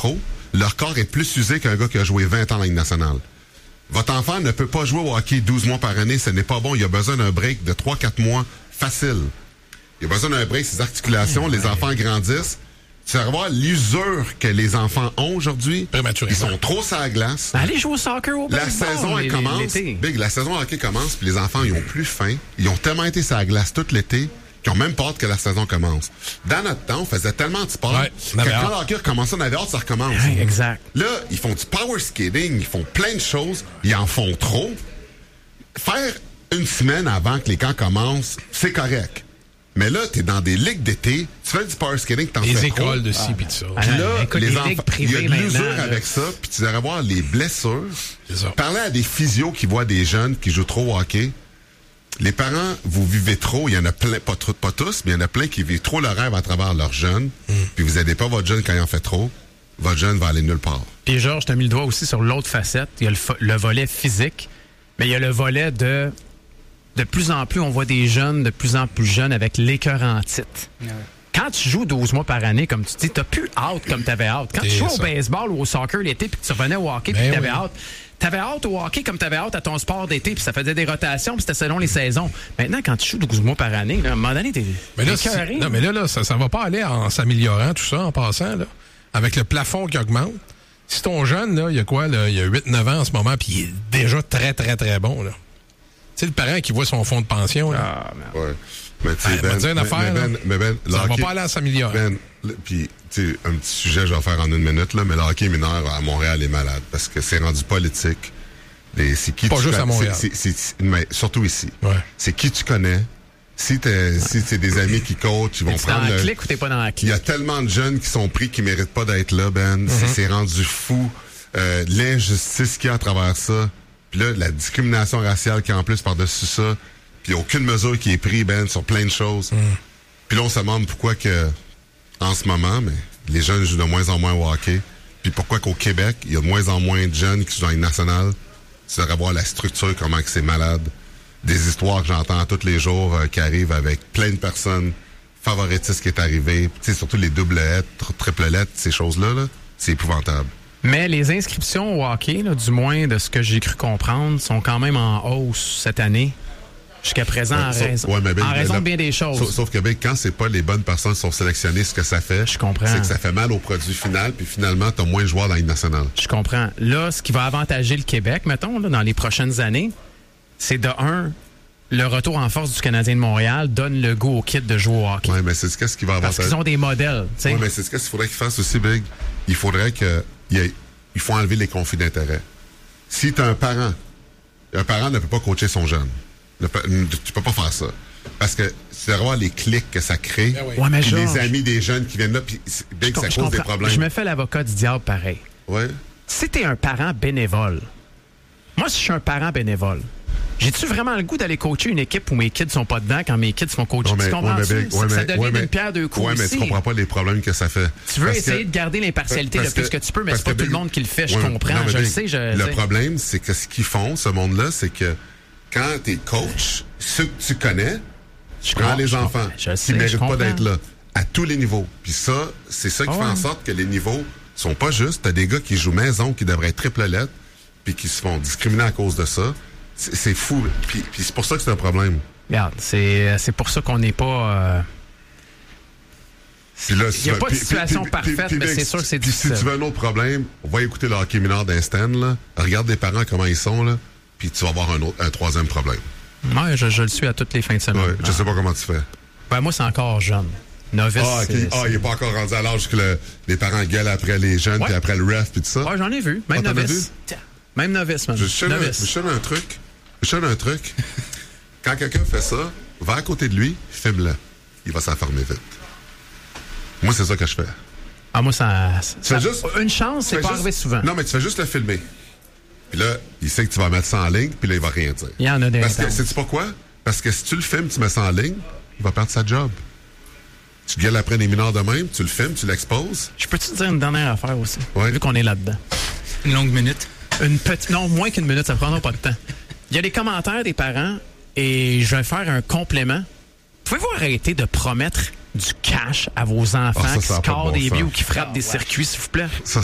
pro, leur corps est plus usé qu'un gars qui a joué 20 ans dans la Ligue nationale. Votre enfant ne peut pas jouer au hockey 12 mois par année, ce n'est pas bon. Il a besoin d'un break de 3-4 mois facile. Il a besoin d'un break, ses articulations, les enfants grandissent. Tu vas voir l'usure que les enfants ont aujourd'hui. Ils sont trop sur la glace. Allez jouer au soccer au baseball. La saison, elle commence. Big, la saison de hockey commence, puis les enfants, ils ont plus faim. Ils ont tellement été sur la glace tout l'été qu'ils ont même pas hâte que la saison commence. Dans notre temps, on faisait tellement de sport que quand le hockey recommençait, on avait hâte que ça recommence. Ouais, exact. Là, ils font du power skating, ils font plein de choses, ils en font trop. Faire une semaine avant que les camps commencent, c'est correct. Mais là, t'es dans des ligues d'été, tu fais du power skating, t'en fais trop. Les écoles de ci pis de ça. Puis là, les enfants, il y a de l'usure avec ça, puis tu devrais voir les blessures. Parler à des physios qui voient des jeunes qui jouent trop au hockey. Les parents, vous vivez trop, il y en a plein, pas tous, mais il y en a plein qui vivent trop le rêve à travers leurs jeunes, puis vous aidez pas votre jeune quand il en fait trop. Votre jeune va aller nulle part. Puis Georges, t'as mis le doigt aussi sur l'autre facette. Il y a le volet physique, mais il y a le volet de plus en plus, on voit des jeunes de plus en plus jeunes avec l'écœur en titre. Quand tu joues 12 mois par année, comme tu dis, t'as plus hâte comme t'avais hâte. Quand tu joues au baseball ou au soccer l'été, puis que tu revenais au hockey, puis que t'avais hâte au hockey comme t'avais hâte à ton sport d'été, puis ça faisait des rotations, puis c'était selon les saisons. Maintenant, quand tu joues 12 mois par année, là, à un moment donné, t'es écœuré. Non, mais là, ça va pas aller en s'améliorant, tout ça, en passant, là. Avec le plafond qui augmente. Si ton jeune, là, il y a quoi, là, il y a 8-9 ans en ce moment, puis il est déjà très, très, très bon, là. Tu sais, le parent qui voit son fonds de pension, là. Ah, ouais. Mais tu sais, Ben, ça va pas aller à s'améliorer. Ben, puis, tu sais, un petit sujet, je vais faire en une minute, là, mais le hockey mineur à Montréal est malade parce que c'est rendu politique. C'est qui pas juste à Montréal. Mais surtout ici. Ouais. C'est qui tu connais. Si c'est des amis qui coachent, ils vont prendre dans la clique ou t'es pas dans la clique? Il y a tellement de jeunes qui sont pris qui méritent pas d'être là, Ben. C'est rendu fou. L'injustice qu'il y a à travers ça. Puis là, la discrimination raciale qui est en plus par-dessus ça. Puis il n'y a aucune mesure qui est prise, Ben, sur plein de choses. Puis là, on se demande pourquoi que, en ce moment, mais les jeunes jouent de moins en moins au hockey. Puis pourquoi qu'au Québec, il y a de moins en moins de jeunes qui jouent dans les nationales. Tu devrais voir la structure, comment que c'est malade. Des histoires que j'entends tous les jours qui arrivent avec plein de personnes favoritistes qui est arrivé. Tu sais, surtout les double lettres, triple lettres, ces choses-là, là, c'est épouvantable. Mais les inscriptions au hockey, là, du moins de ce que j'ai cru comprendre, sont quand même en hausse cette année. Jusqu'à présent, en raison de bien des choses. Sauf que quand c'est pas les bonnes personnes qui sont sélectionnées, ce que ça fait, je comprends, c'est que ça fait mal au produit final, puis finalement, t'as moins de joueurs dans la Ligue nationale. Je comprends. Là, ce qui va avantager le Québec, mettons, là, dans les prochaines années, c'est de le retour en force du Canadien de Montréal donne le goût aux kids de jouer au hockey. Oui, mais c'est ce qui va avantager. Parce qu'ils ont des modèles. Oui, mais c'est ce qu'il faudrait qu'ils fassent aussi, Big. Il faudrait il faut enlever les conflits d'intérêts. Si t'as un parent ne peut pas coacher son jeune. Tu peux pas faire ça. Parce que tu vas voir les clics que ça crée. Ouais, mais puis les amis des jeunes qui viennent là, puis Big, ça cause des problèmes. Je me fais l'avocat du diable pareil. Ouais. Si t'es un parent bénévole, moi, si je suis un parent bénévole, j'ai-tu vraiment le goût d'aller coacher une équipe où mes kids sont pas dedans quand mes kids font coacher? Tu comprends-tu? Ça devient une pierre deux coups. Oui, mais tu comprends pas les problèmes que ça fait. Tu veux essayer de garder l'impartialité le plus que tu peux, mais c'est pas tout le monde qui le fait, je comprends, je le sais. Le problème, c'est que ce qu'ils font, ce monde-là, c'est que quand t'es coach, ceux que tu connais, tu prends les enfants qui méritent pas d'être là, à tous les niveaux. Puis ça, c'est ça qui fait en sorte que les niveaux sont pas justes. T'as des gars qui jouent maison, qui devraient être triple lettres, puis qui se font discriminer à cause de ça. C'est fou. Puis c'est pour ça que c'est un problème. Regarde, c'est pour ça qu'on n'est pas... Il n'y a pas de situation parfaite, mais c'est sûr que c'est difficile. Si tu veux un autre problème, on va écouter le hockey mineur d'Instan, là. Regarde les parents comment ils sont, là. Puis tu vas avoir un troisième problème. Oui, je le suis à toutes les fins de semaine. Ouais, je sais pas comment tu fais. Ben, moi, c'est encore jeune. Novice. Il n'est pas encore rendu à l'âge que les parents gueulent après les jeunes, puis après le ref, puis tout ça. Oui, j'en ai vu. Même novice. Même novice, man. Je te donne un truc. Quand quelqu'un fait ça, va à côté de lui, filme-le. Il va s'enfermer vite. Moi, c'est ça que je fais. Ah, moi, une chance, c'est pas juste, arrivé souvent. Non, mais tu fais juste le filmer. Puis là, il sait que tu vas mettre ça en ligne, puis là, il va rien dire. Il y en a des Parce que, sais-tu pas quoi? Parce que si tu le filmes, tu mets ça en ligne, il va perdre sa job. Tu gueules après des mineurs de même, tu le filmes, tu l'exposes. Je peux te dire une dernière affaire aussi, vu qu'on est là-dedans. Une longue minute? Non, moins qu'une minute, ça prendra pas de temps. Il y a des commentaires des parents et je vais faire un complément. Pouvez-vous arrêter de promettre du cash à vos enfants qui scorent des buts ou qui frappent des circuits, s'il vous plaît?